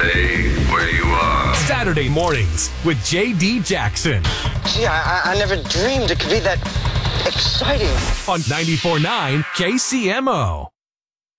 Stay where you are. Saturday mornings with J.D. Jackson. Gee, I never dreamed it could be that exciting. On 94.9 KCMO.